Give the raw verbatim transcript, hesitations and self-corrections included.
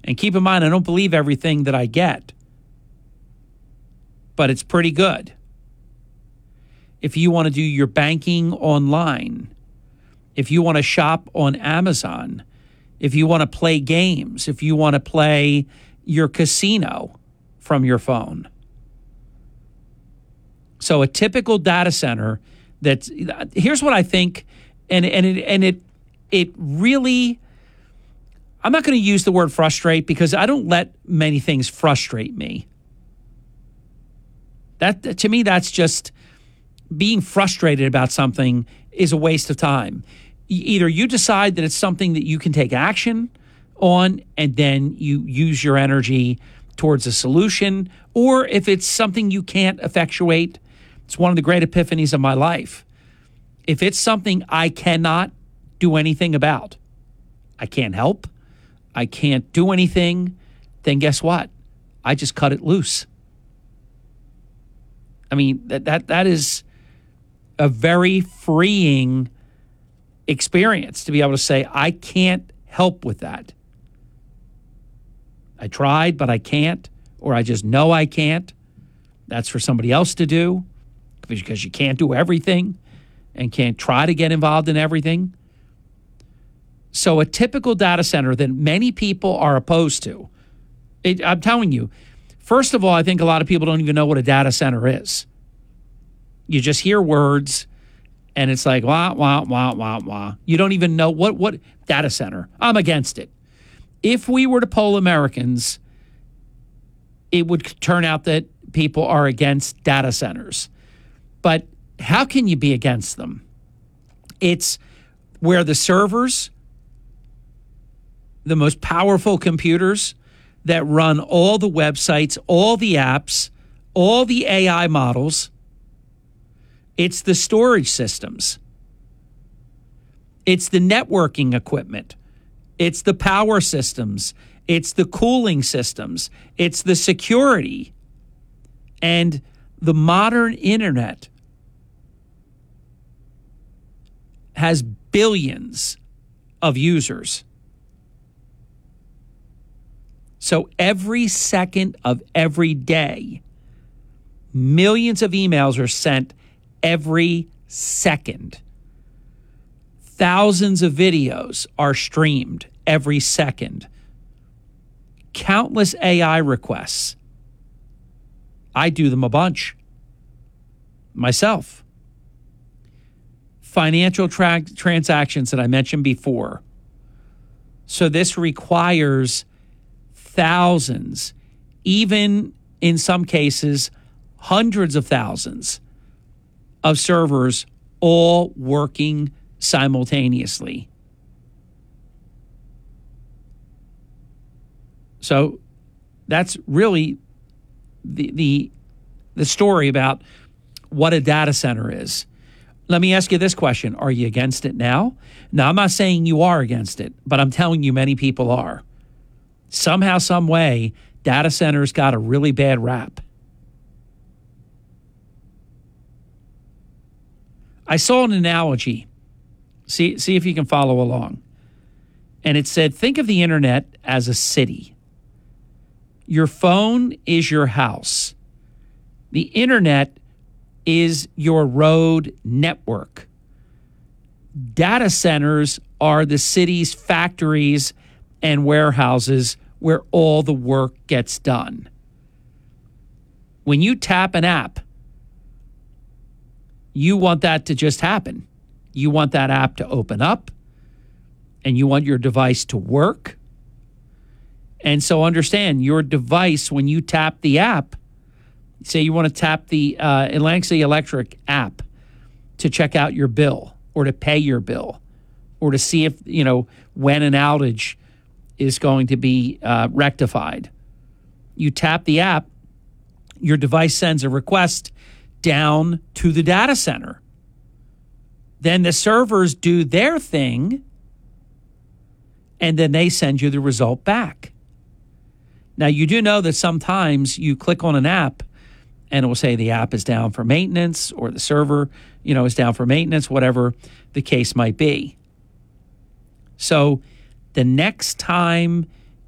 And keep in mind, I don't believe everything that I get, but it's pretty good. If you want to do your banking online, if you want to shop on Amazon, if you want to play games, if you want to play your casino from your phone. So a typical data center that's, here's what I think, and and it and it it really, I'm not going to use the word frustrate because I don't let many things frustrate me. That, to me, that's just being frustrated about something is a waste of time. Either you decide that it's something that you can take action on and then you use your energy towards a solution, or if it's something you can't effectuate, it's one of the great epiphanies of my life. If it's something I cannot do anything about, I can't help, I can't do anything, then guess what? I just cut it loose. I mean, that that that is a very freeing experience to be able to say, I can't help with that. I tried, but I can't, or I just know I can't. That's for somebody else to do because you can't do everything and can't try to get involved in everything. So a typical data center that many people are opposed to, it, I'm telling you, first of all, I think a lot of people don't even know what a data center is. You just hear words and it's like, wah, wah, wah, wah, wah. You don't even know what, what data center. I'm against it. If we were to poll Americans, it would turn out that people are against data centers. But how can you be against them? It's where the servers, the most powerful computers that run all the websites, all the apps, all the A I models. It's the storage systems. It's the networking equipment. It's the power systems. It's the cooling systems. It's the security. And the modern internet has billions of users. So every second of every day, millions of emails are sent every second. Thousands of videos are streamed every second. Countless A I requests. I do them a bunch myself. Financial tra- transactions that I mentioned before. So this requires thousands, even in some cases, hundreds of thousands of servers all working simultaneously. So that's really the the the story about what a data center is. Let me ask you this question. Are you against it now? Now, I'm not saying you are against it, but I'm telling you many people are. Somehow, some way, data centers got a really bad rap. I saw an analogy. See, see if you can follow along. And it said, think of the internet as a city. Your phone is your house. The internet is your road network. Data centers are the city's factories and warehouses where all the work gets done. When you tap an app, you want that to just happen. You want that app to open up, and you want your device to work. And so understand, your device, when you tap the app, say you want to tap the uh, Atlantic City Electric app to check out your bill or to pay your bill or to see if, you know, when an outage is going to be uh, rectified. You tap the app, your device sends a request down to the data center. Then the servers do their thing, and then they send you the result back. Now, you do know that sometimes you click on an app and it will say the app is down for maintenance or the server, you know, is down for maintenance, whatever the case might be. So the next time